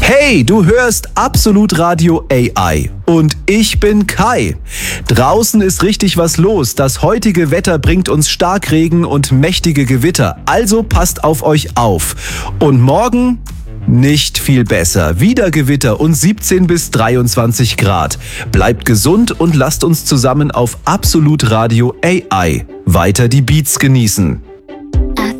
Hey, du hörst Absolut Radio AI und ich bin Kai. Draußen ist richtig was los. Das heutige Wetter bringt uns Starkregen und mächtige Gewitter. Also passt auf euch auf. Und morgen nicht viel besser. Wieder Gewitter und 17 bis 23 Grad. Bleibt gesund und lasst uns zusammen auf Absolut Radio AI weiter die Beats genießen.